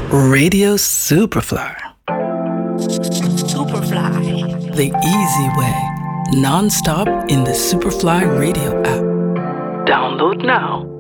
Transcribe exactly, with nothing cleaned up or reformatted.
Radio Superfly. Superfly. The easy way. Non-stop in the Superfly radio app. Download now.